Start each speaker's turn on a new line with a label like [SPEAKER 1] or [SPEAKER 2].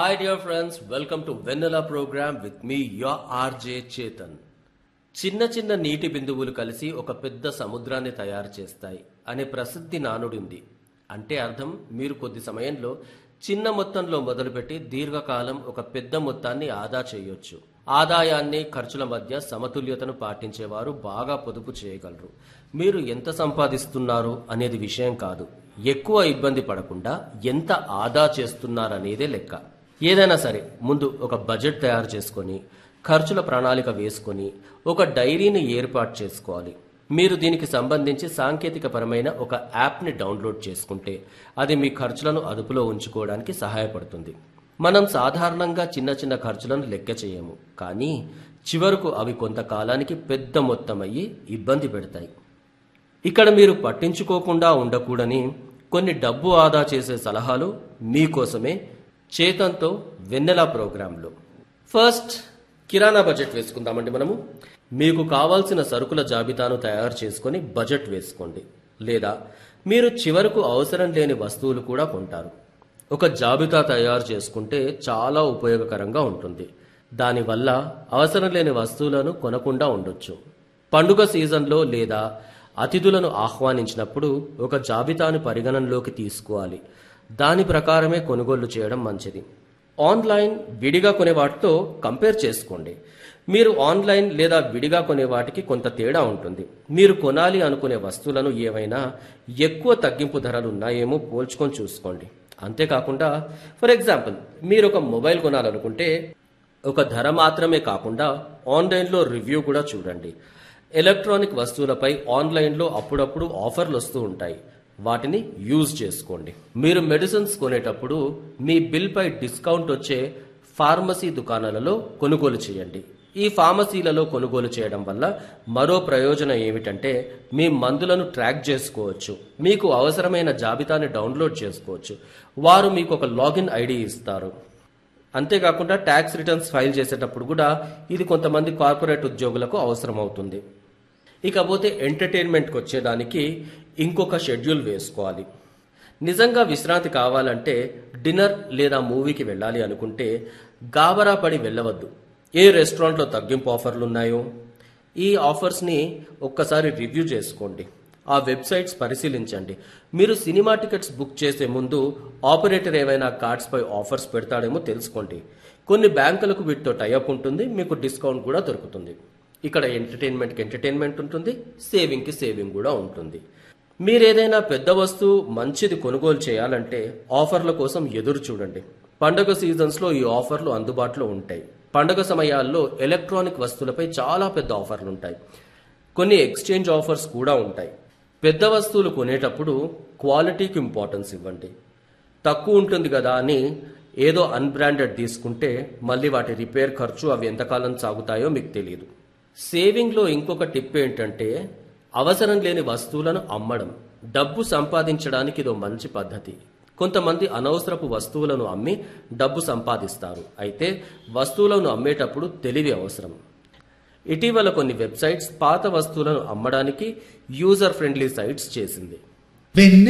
[SPEAKER 1] Hi dear friends, welcome to Vanilla program with me your RJ Chetan. చిన్న చిన్న నీటి బిందువులు కలిసి ఒక పెద్ద సముద్రాన్ని తయారు చేస్తాయి అనే ప్రసిద్ధి నానుడి ఉంది. అంటే అర్థం మీరు కొద్ది సమయంలో చిన్న మొత్తంలో మొదలుపెట్టి దీర్ఘకాలం ఒక పెద్ద మొత్తాన్ని ఆదా చేయొచ్చు. ఆదాయాన్ని ఖర్చుల మధ్య సమతుల్యతను పాటించేవారు బాగా పొదుపు చేయగలరు. మీరు ఎంత సంపాదిస్తున్నారు అనేది విషయం కాదు, ఎక్కువ ఇబ్బంది పడకుండా ఎంత ఆదా చేస్తున్నారనేదే లెక్క. ఏదైనా సరే ముందు ఒక బడ్జెట్ తయారు చేసుకొని ఖర్చుల ప్రణాళిక వేసుకొని ఒక డైరీని ఏర్పాటు చేసుకోవాలి. మీరు దీనికి సంబంధించి సాంకేతికపరమైన ఒక యాప్ని డౌన్లోడ్ చేసుకుంటే అది మీ ఖర్చులను అదుపులో ఉంచుకోవడానికి సహాయపడుతుంది. మనం సాధారణంగా చిన్న చిన్న ఖర్చులను లెక్క చేయము, కానీ చివరకు అవి కొంతకాలానికి పెద్ద మొత్తం అయ్యి ఇబ్బంది పెడతాయి. ఇక్కడ మీరు పట్టించుకోకుండా ఉండకూడని కొన్ని డబ్బు ఆదా చేసే సలహాలు మీకోసమే చేతన్తో వెన్నెల ప్రోగ్రాంలో. ఫస్ట్ కిరాణా బడ్జెట్ వేసుకుందామండి. మనము మీకు కావాల్సిన సరుకుల జాబితాను తయారు చేసుకొని బడ్జెట్ వేసుకోండి. లేదా మీరు చివరకు అవసరం లేని వస్తువులు కూడా కొంటారు. ఒక జాబితా తయారు చేసుకుంటే చాలా ఉపయోగకరంగా ఉంటుంది. దానివల్ల అవసరం లేని వస్తువులను కొనకుండా ఉండొచ్చు. పండుగ సీజన్లో లేదా అతిథులను ఆహ్వానించినప్పుడు ఒక జాబితాను పరిగణనలోకి తీసుకోవాలి. దాని ప్రకారమే కొనుగోలు చేయడం మంచిది. ఆన్లైన్ విడిగా కొనే వాటితో కంపేర్ చేసుకోండి. మీరు ఆన్లైన్ లేదా విడిగా కొనే వాటికి కొంత తేడా ఉంటుంది. మీరు కొనాలి అనుకునే వస్తువులను ఏవైనా ఎక్కువ తగ్గింపు ధరలు ఉన్నాయేమో పోల్చుకొని చూసుకోండి. అంతేకాకుండా ఫర్ ఎగ్జాంపుల్ మీరు ఒక మొబైల్ కొనాలనుకుంటే ఒక ధర మాత్రమే కాకుండా ఆన్లైన్లో రివ్యూ కూడా చూడండి. ఎలక్ట్రానిక్ వస్తువులపై ఆన్లైన్లో అప్పుడప్పుడు ఆఫర్లు వస్తూ ఉంటాయి, వాటిని యూజ్ చేసుకోండి. మీరు మెడిసిన్స్ కొనేటప్పుడు మీ బిల్ పై డిస్కౌంట్ వచ్చే ఫార్మసీ దుకాణాలలో కొనుగోలు చేయండి. ఈ ఫార్మసీలలో కొనుగోలు చేయడం వల్ల మరో ప్రయోజనం ఏమిటంటే మీ మందులను ట్రాక్ చేసుకోవచ్చు. మీకు అవసరమైన జాబితాని డౌన్లోడ్ చేసుకోవచ్చు. వారు మీకు ఒక లాగిన్ ఐడి ఇస్తారు. అంతేకాకుండా ట్యాక్స్ రిటర్న్స్ ఫైల్ చేసేటప్పుడు కూడా ఇది కొంతమంది కార్పొరేట్ ఉద్యోగులకు అవసరం అవుతుంది. ఇకపోతే ఎంటర్టైన్మెంట్కి వచ్చేదానికి ఇంకొక షెడ్యూల్ వేసుకోవాలి. నిజంగా విశ్రాంతి కావాలంటే డిన్నర్ లేదా మూవీకి వెళ్ళాలి అనుకుంటే గాబరా పడి వెళ్ళవద్దు. ఏ రెస్టారెంట్లో తగ్గింపు ఆఫర్లు ఉన్నాయో ఈ ఆఫర్స్ని ఒక్కసారి రివ్యూ చేసుకోండి. ఆ వెబ్సైట్స్ పరిశీలించండి. మీరు సినిమా టికెట్స్ బుక్ చేసే ముందు ఆపరేటర్ ఏవైనా కార్డ్స్పై ఆఫర్స్ పెడతాడేమో తెలుసుకోండి. కొన్ని బ్యాంకులకు వీటితో టైఅప్ ఉంటుంది, మీకు డిస్కౌంట్ కూడా దొరుకుతుంది. ఇక్కడ ఎంటర్టైన్మెంట్కి ఎంటర్టైన్మెంట్ ఉంటుంది, సేవింగ్కి సేవింగ్ కూడా ఉంటుంది. మీరేదైనా పెద్ద వస్తువు మంచిది కొనుగోలు చేయాలంటే ఆఫర్ల కోసం ఎదురు చూడండి. పండుగ సీజన్స్లో ఈ ఆఫర్లు అందుబాటులో ఉంటాయి. పండుగ సమయాల్లో ఎలక్ట్రానిక్ వస్తువులపై చాలా పెద్ద ఆఫర్లు ఉంటాయి. కొన్ని ఎక్స్చేంజ్ ఆఫర్స్ కూడా ఉంటాయి. పెద్ద వస్తువులు కొనేటప్పుడు క్వాలిటీకి ఇంపార్టెన్స్ ఇవ్వండి. తక్కువ ఉంటుంది కదా అని ఏదో అన్బ్రాండెడ్ తీసుకుంటే మళ్ళీ వాటి రిపేర్ ఖర్చు అవి ఎంతకాలం సాగుతాయో మీకు తెలియదు. సేవింగ్లో ఇంకొక టిప్ ఏంటంటే అవసరం లేని వస్తువులను అమ్మడం. డబ్బు సంపాదించడానికి ఇదో మంచి పద్ధతి. కొంతమంది అనవసరపు వస్తువులను అమ్మి డబ్బు సంపాదిస్తారు. అయితే వస్తువులను అమ్మేటప్పుడు తెలివి అవసరం. ఇటీవల కొన్ని వెబ్సైట్స్ పాత వస్తువులను అమ్మడానికి యూజర్ ఫ్రెండ్లీ సైట్స్ చేసింది.